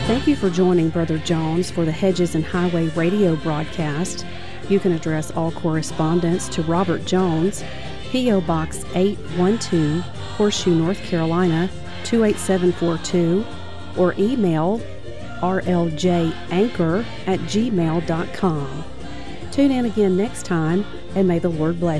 Thank you for joining Brother Jones for the Hedges and Highway radio broadcast. You can address all correspondence to Robert Jones, P.O. Box 812, Horseshoe, North Carolina, 28742, or email rljanchor@gmail.com. Tune in again next time, and may the Lord bless